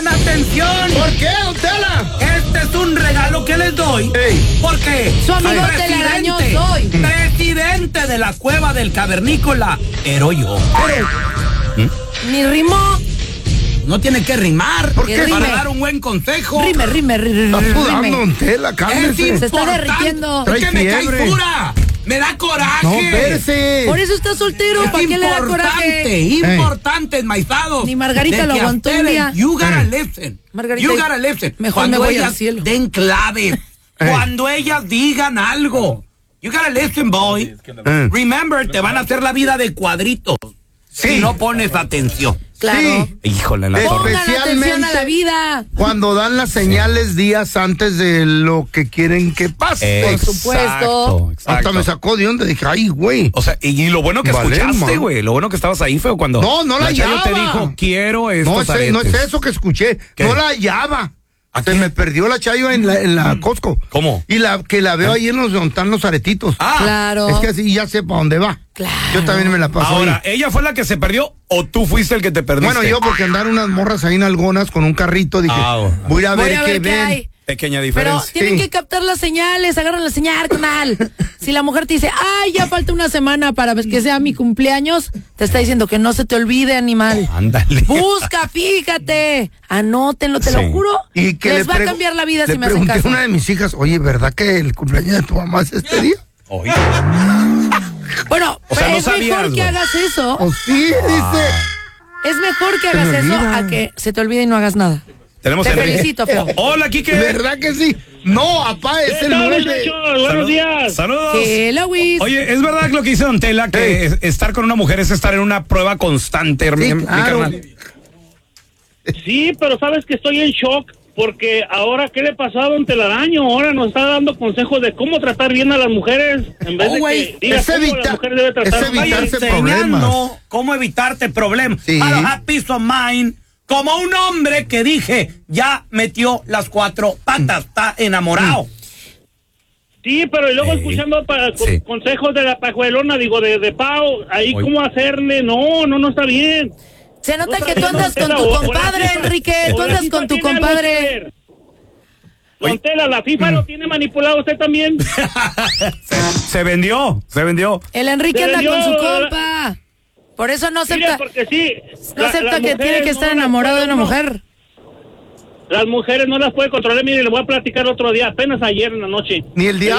¡Atención! ¿Por qué, don Tela? Este es un regalo que les doy. Ey. Porque Su amigo telaraño soy. presidente de la cueva del cavernícola, era yo. Ni rimó. No tiene que rimar. ¿Por qué? Para Rime. dar un buen consejo. Rime. Está sudando, Rime. don Tela, cálmese. Se está derritiendo. Es que Trae me fiebre. cae dura. Me da coraje. No, espérese. Por eso está soltero. ¿Para qué le da coraje? Importante, enmaizado. Ni Margarita De lo que a aguantó un ustedes, día. You gotta listen. Margarita, You gotta listen. mejor Cuando me voy al ellas cielo. den claves. Cuando ellas digan algo. You gotta listen, boy. Remember, te van a hacer la vida de cuadritos. Sí. Si no pones atención. Claro. Sí. Híjole, la Pongan atención a la Especialmente vida. cuando dan las señales días antes de lo que quieren que pase. Por supuesto. Hasta me sacó de onda. Dije, ay, güey. O sea, y lo bueno que Vale, escuchaste, man. güey. Lo bueno que estabas ahí fue cuando. No la Chayo te hallaba. dijo, quiero estos No es aretes. eso que escuché. ¿Qué? No la hallaba. ¿A Se qué? me perdió la Chayo en la Costco. ¿Cómo? Y la veo ahí en donde están los aretitos. Claro. Es que así ya sé para dónde va. Claro. Yo también me la paso Ahora, ahí. ¿ella fue la que se perdió o tú fuiste el que te perdiste? Bueno, yo porque andaron unas morras ahí en algonas con un carrito, dije, voy a ver qué ven. hay. Pequeña Pero diferencia. tienen Sí. que captar las señales, agarran la señal, canal. Si la mujer te dice, ay, ya falta una semana para que sea mi cumpleaños, te está diciendo que no se te olvide, animal. Ándale. Busca, fíjate, anótenlo, te Sí. lo juro. Y que les va a cambiar la vida si me hacen pregunté caso. a una de mis hijas, oye, ¿verdad que el cumpleaños de tu mamá es este día? Oye. Bueno, O sea, no es sabías, mejor que güey. hagas eso. Oh, sí, dice. Es mejor que Se me hagas eso olvida. a que se te olvide y no hagas nada. Tenemos Te a Enrique. felicito, feo. Hola, Quique. ¿Verdad que sí? No, apá, es el 9. Buenos días. Saludos. Hello, Wiz. Oye, ¿es verdad lo que dice Don Tela que estar con una mujer es estar en una prueba constante, mi claro. carnal? Sí, pero sabes que estoy en shock porque ahora, ¿qué le pasó a don Telaraño? Ahora nos está dando consejos de cómo tratar bien a las mujeres en vez de güey, que diga es cómo evita- la mujer debe tratar. es evitarse Enseñando problemas. cómo evitarte problemas. Sí. How to have peace of mind. Como un hombre que dije, ya metió las 4 patas, está enamorado. Sí, pero y luego escuchando Sí. consejos de la pajuelona, digo, de Pau, ahí Oye. cómo hacerle, no está bien. Se nota No que está tú andas bien, con tu Don Tela, compadre, ahora sí, Enrique. Tú ahora andas sí con tu tiene algo que compadre. ver. Don Tela, la FIFA lo tiene manipulado usted también. Se vendió. El Enrique Se anda vendió, con su ¿verdad? compa. Por eso no Mire, acepta, porque sí. no acepta las que tiene mujeres que estar no las enamorado de puede una uno- mujer. Las mujeres no las puede controlar. Mire, le voy a platicar otro día, apenas ayer en la noche. Ni el día